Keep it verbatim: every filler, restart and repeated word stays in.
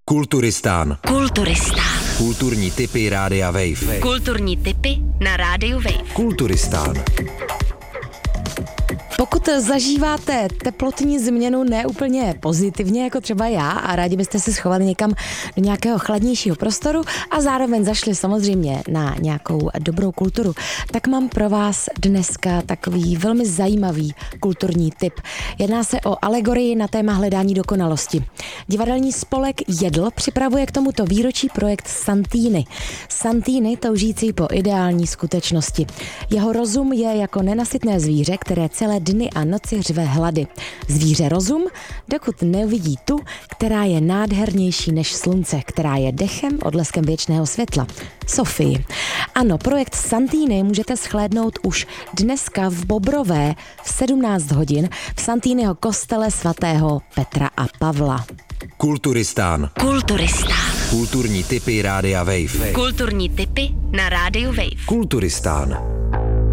Kulturistán. Kulturistán. Kulturní tipy Rádia Wave. Kulturní tipy na Rádiu Wave. Kulturistán. Pokud zažíváte teplotní změnu neúplně pozitivně, jako třeba já, a rádi byste se schovali někam do nějakého chladnějšího prostoru a zároveň zašli samozřejmě na nějakou dobrou kulturu, tak mám pro vás dneska takový velmi zajímavý kulturní tip. Jedná se o alegorii na téma hledání dokonalosti. Divadelní spolek Jedl připravuje k tomuto výročí projekt Santini. Santini toužící po ideální skutečnosti. Jeho rozum je jako nenasytné zvíře, které celé dny a noci řve hlady. Zvíře rozum, dokud neuvidí tu, která je nádhernější než slunce, která je dechem, odleskem věčného světla. Sofii. Ano, projekt Santini můžete shlédnout už dneska v Bobrové v sedmnáct hodin v Santiniho kostele svatého Petra a Pavla. Kulturistán. Kulturistán. Kulturní tipy Rádia Wave. Kulturní tipy na Rádiu Wave. Kulturistán.